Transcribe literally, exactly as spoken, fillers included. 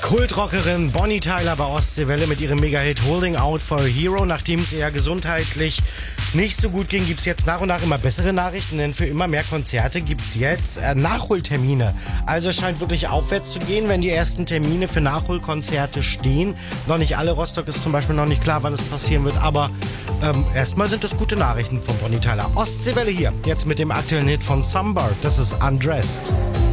Kultrockerin Bonnie Tyler bei Ostseewelle mit ihrem Mega-Hit Holding Out for a Hero. Nachdem es eher gesundheitlich nicht so gut ging, gibt es jetzt nach und nach immer bessere Nachrichten, denn für immer mehr Konzerte gibt es jetzt äh, Nachholtermine. Also es scheint wirklich aufwärts zu gehen, wenn die ersten Termine für Nachholkonzerte stehen. Noch nicht alle, Rostock ist zum Beispiel noch nicht klar, wann es passieren wird, aber ähm, erstmal sind es gute Nachrichten von Bonnie Tyler. Ostseewelle hier, jetzt mit dem aktuellen Hit von Sunbird, das ist Undressed.